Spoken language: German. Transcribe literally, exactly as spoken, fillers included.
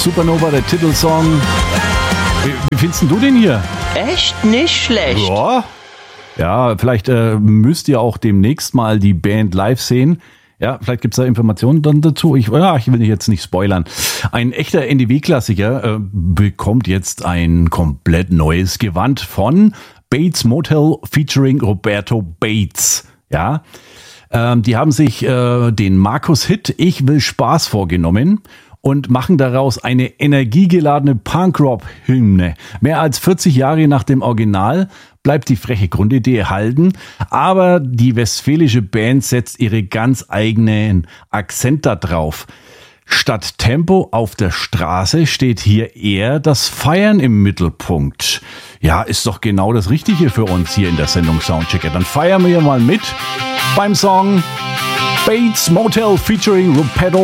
Supernova, der Titelsong. Wie, wie findest du den hier? Echt nicht schlecht. Ja, ja vielleicht äh, müsst ihr auch demnächst mal die Band live sehen. Ja, vielleicht gibt's da Informationen dann dazu. Ich, ja, ich will jetzt nicht spoilern. Ein echter N D W-Klassiker äh, bekommt jetzt ein komplett neues Gewand von Bates Motel featuring Roberto Bates. Ja, ähm, die haben sich äh, den Markus-Hit Ich will Spaß vorgenommen und machen daraus eine energiegeladene Punk-Rock-Hymne. Mehr als vierzig Jahre nach dem Original bleibt die freche Grundidee erhalten, aber die westfälische Band setzt ihre ganz eigenen Akzent da drauf. Statt Tempo auf der Straße steht hier eher das Feiern im Mittelpunkt. Ja, ist doch genau das Richtige für uns hier in der Sendung Soundchecker. Dann feiern wir mal mit beim Song Bates Motel featuring Roberto